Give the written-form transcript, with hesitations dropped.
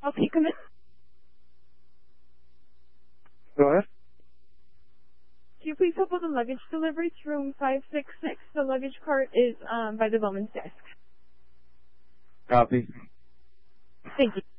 Okay, come in. Go ahead. Can you please help with the luggage delivery to room 566? The luggage cart is by the woman's desk. Copy. Thank you.